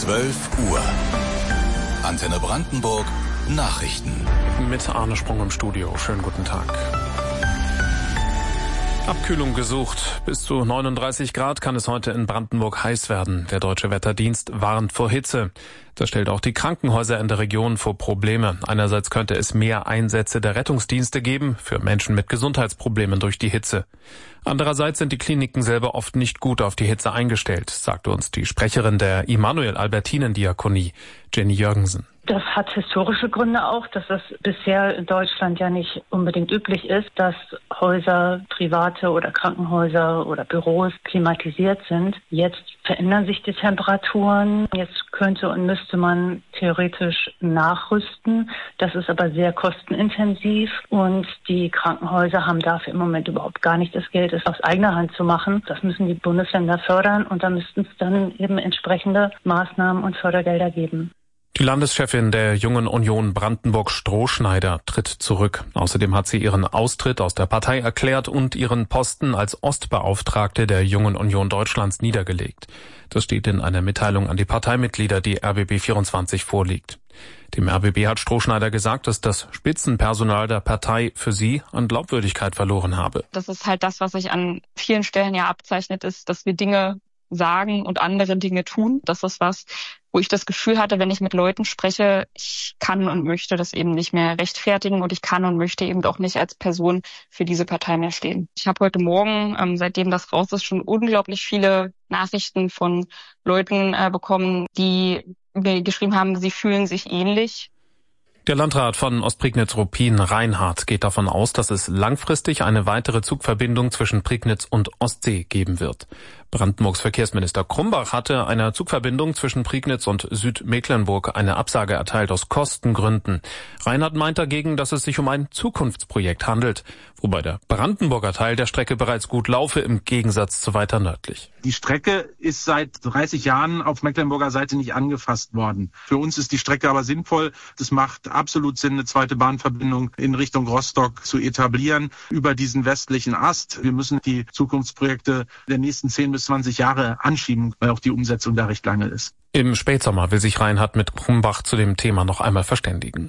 12 Uhr. Antenne Brandenburg Nachrichten. Mit Arne Sprung im Studio. Schönen guten Tag. Abkühlung gesucht. Bis zu 39 Grad kann es heute in Brandenburg heiß werden. Der Deutsche Wetterdienst warnt vor Hitze. Das stellt auch die Krankenhäuser in der Region vor Probleme. Einerseits könnte es mehr Einsätze der Rettungsdienste geben für Menschen mit Gesundheitsproblemen durch die Hitze. Andererseits sind die Kliniken selber oft nicht gut auf die Hitze eingestellt, sagte uns die Sprecherin der Immanuel-Albertinen-Diakonie, Jenny Jürgensen. Das hat historische Gründe auch, dass es bisher in Deutschland ja nicht unbedingt üblich ist, dass Häuser, private oder Krankenhäuser oder Büros klimatisiert sind. Jetzt verändern sich die Temperaturen. Jetzt könnte und müsste man theoretisch nachrüsten. Das ist aber sehr kostenintensiv und die Krankenhäuser haben dafür im Moment überhaupt gar nicht das Geld, es aus eigener Hand zu machen. Das müssen die Bundesländer fördern und da müssten es dann eben entsprechende Maßnahmen und Fördergelder geben. Die Landeschefin der Jungen Union Brandenburg, Strohschneider, tritt zurück. Außerdem hat sie ihren Austritt aus der Partei erklärt und ihren Posten als Ostbeauftragte der Jungen Union Deutschlands niedergelegt. Das steht in einer Mitteilung an die Parteimitglieder, die RBB24 vorliegt. Dem RBB hat Strohschneider gesagt, dass das Spitzenpersonal der Partei für sie an Glaubwürdigkeit verloren habe. Das ist halt das, was sich an vielen Stellen ja abzeichnet, ist, dass wir Dinge sagen und andere Dinge tun. Das ist was, wo ich das Gefühl hatte, wenn ich mit Leuten spreche, ich kann und möchte das eben nicht mehr rechtfertigen und ich kann und möchte eben auch nicht als Person für diese Partei mehr stehen. Ich habe heute Morgen, seitdem das raus ist, schon unglaublich viele Nachrichten von Leuten bekommen, die mir geschrieben haben, sie fühlen sich ähnlich. Der Landrat von Ostprignitz-Ruppin, Reinhardt, geht davon aus, dass es langfristig eine weitere Zugverbindung zwischen Prignitz und Ostsee geben wird. Brandenburgs Verkehrsminister Krumbach hatte einer Zugverbindung zwischen Prignitz und Südmecklenburg eine Absage erteilt aus Kostengründen. Reinhardt meint dagegen, dass es sich um ein Zukunftsprojekt handelt, wobei der Brandenburger Teil der Strecke bereits gut laufe, im Gegensatz zu weiter nördlich. Die Strecke ist seit 30 Jahren auf Mecklenburger Seite nicht angefasst worden. Für uns ist die Strecke aber sinnvoll. Es macht absolut Sinn, eine zweite Bahnverbindung in Richtung Rostock zu etablieren über diesen westlichen Ast. Wir müssen die Zukunftsprojekte der nächsten 10 bis 20 Jahre anschieben, weil auch die Umsetzung da recht lange ist. Im Spätsommer will sich Reinhardt mit Krumbach zu dem Thema noch einmal verständigen.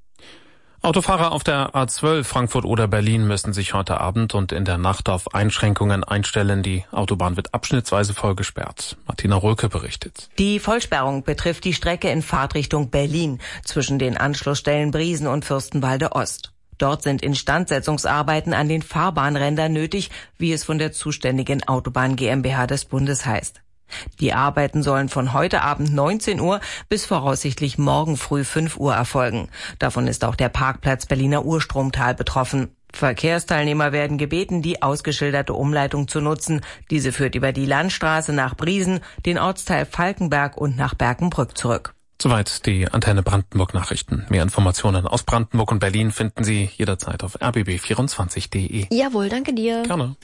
Autofahrer auf der A12 Frankfurt oder Berlin müssen sich heute Abend und in der Nacht auf Einschränkungen einstellen. Die Autobahn wird abschnittsweise vollgesperrt. Martina Röke berichtet. Die Vollsperrung betrifft die Strecke in Fahrtrichtung Berlin zwischen den Anschlussstellen Briesen und Fürstenwalde Ost. Dort sind Instandsetzungsarbeiten an den Fahrbahnrändern nötig, wie es von der zuständigen Autobahn GmbH des Bundes heißt. Die Arbeiten sollen von heute Abend 19 Uhr bis voraussichtlich morgen früh 5 Uhr erfolgen. Davon ist auch der Parkplatz Berliner Urstromtal betroffen. Verkehrsteilnehmer werden gebeten, die ausgeschilderte Umleitung zu nutzen. Diese führt über die Landstraße nach Briesen, den Ortsteil Falkenberg und nach Berkenbrück zurück. Soweit die Antenne Brandenburg Nachrichten. Mehr Informationen aus Brandenburg und Berlin finden Sie jederzeit auf rbb24.de. Jawohl, danke dir. Gerne.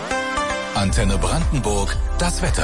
Antenne Brandenburg, das Wetter.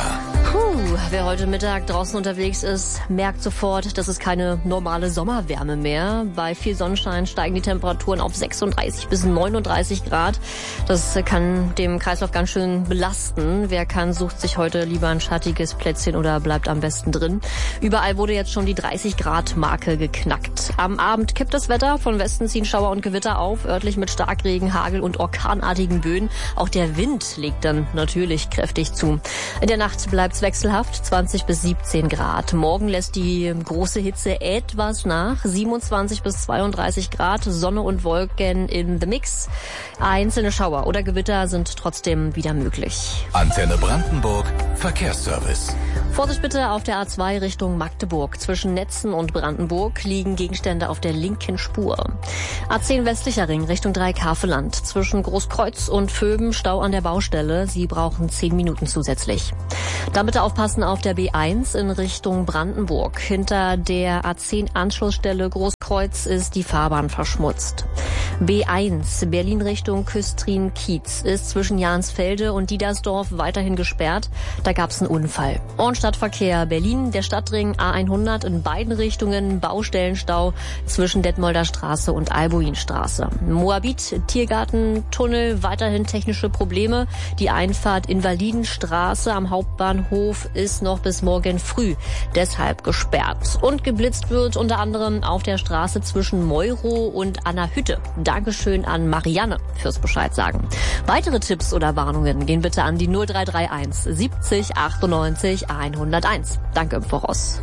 Wer heute Mittag draußen unterwegs ist, merkt sofort, das ist keine normale Sommerwärme mehr. Bei viel Sonnenschein steigen die Temperaturen auf 36 bis 39 Grad. Das kann dem Kreislauf ganz schön belasten. Wer kann, sucht sich heute lieber ein schattiges Plätzchen oder bleibt am besten drin. Überall wurde jetzt schon die 30 Grad Marke geknackt. Am Abend kippt das Wetter. Von Westen ziehen Schauer und Gewitter auf, örtlich mit Starkregen, Hagel und orkanartigen Böen. Auch der Wind legt dann natürlich kräftig zu. In der Nacht bleibt's wechselhaft, 20 bis 17 Grad. Morgen lässt die große Hitze etwas nach, 27 bis 32 Grad, Sonne und Wolken in the Mix. Einzelne Schauer oder Gewitter sind trotzdem wieder möglich. Antenne Brandenburg, Verkehrsservice. Vorsicht bitte auf der A2 Richtung Magdeburg. Zwischen Netzen und Brandenburg liegen Gegenstände auf der linken Spur. A10 westlicher Ring Richtung Dreieckhaveland. Zwischen Großkreuz und Vöben Stau an der Baustelle. Sie brauchen 10 Minuten zusätzlich. Dann bitte aufpassen auf der B1 in Richtung Brandenburg. Hinter der A10 Anschlussstelle Großkreuz Kreuz ist die Fahrbahn verschmutzt. B1 Berlin Richtung Küstrin-Kiez ist zwischen Jansfelde und Diedersdorf weiterhin gesperrt. Da gab es einen Unfall. Ornstadtverkehr Berlin, der Stadtring A100 in beiden Richtungen, Baustellenstau zwischen Detmolder Straße und Albuinstraße. Moabit Tiergarten Tunnel, weiterhin technische Probleme. Die Einfahrt Invalidenstraße am Hauptbahnhof ist noch bis morgen früh deshalb gesperrt. Und geblitzt wird unter anderem auf der Straße zwischen Meuro und Anna-Hütte. Dankeschön an Marianne fürs Bescheid sagen. Weitere Tipps oder Warnungen gehen bitte an die 0331 70 98 101. Danke im Voraus.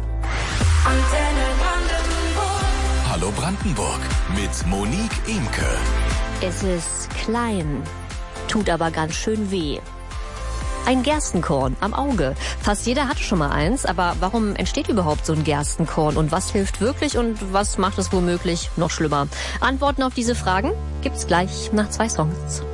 Hallo Brandenburg mit Monique Imke. Es ist klein, tut aber ganz schön weh. Ein Gerstenkorn am Auge. Fast jeder hatte schon mal eins, aber warum entsteht überhaupt so ein Gerstenkorn und was hilft wirklich und was macht es womöglich noch schlimmer? Antworten auf diese Fragen gibt's gleich nach 2 Songs.